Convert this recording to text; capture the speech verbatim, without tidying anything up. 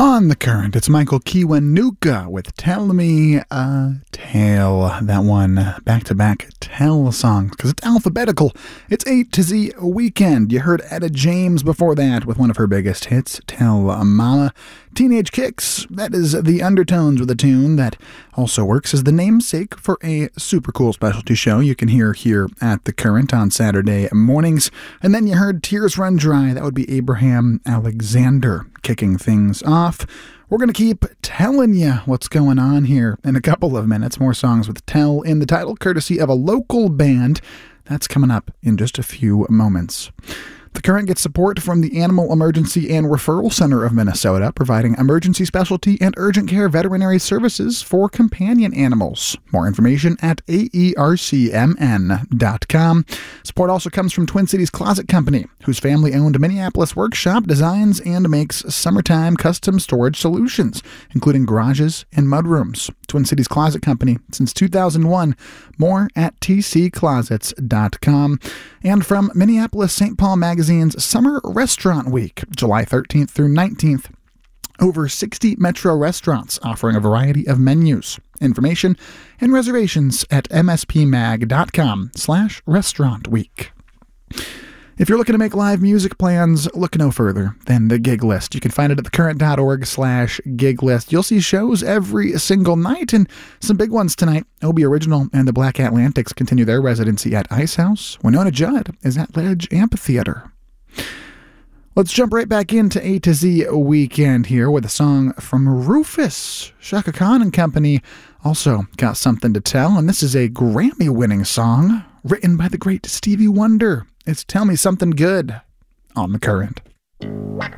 On the Current, it's Michael Kiwanuka with Tell Me a Tale. That one, back-to-back Tell songs, because it's alphabetical. It's A to Z Weekend. You heard Etta James before that with one of her biggest hits, Tell Mama. Teenage Kicks, that is the undertones with a tune that also works as the namesake for a super cool specialty show you can hear here at The Current on Saturday mornings. And then you heard Tears Run Dry, that would be Abraham Alexander kicking things off. We're going to keep telling you what's going on here in a couple of minutes. More songs with Tell in the title, courtesy of a local band. That's coming up in just a few moments. The Current gets support from the Animal Emergency and Referral Center of Minnesota, providing emergency specialty and urgent care veterinary services for companion animals. More information at A E R C M N dot com. Support also comes from Twin Cities Closet Company, whose family-owned Minneapolis workshop designs and makes summertime custom storage solutions, including garages and mudrooms. Twin Cities Closet Company since two thousand one. More at T C closets dot com. And from Minneapolis Saint Paul Magazine's Summer Restaurant Week, July thirteenth through nineteenth. Over sixty Metro restaurants offering a variety of menus. Information and reservations at m s p mag dot com slash restaurant week. If you're looking to make live music plans, look no further than the gig list. You can find it at thecurrent.org slash gig list. You'll see shows every single night, and some big ones tonight. Obie Original and the Black Atlantics continue their residency at Ice House. Winona Judd is at Ledge Amphitheater. Let's jump right back into A to Z Weekend here with a song from Rufus. Chaka Khan and Company also got something to tell, and this is a Grammy-winning song written by the great Stevie Wonder. It's Tell Me Something Good on The Current.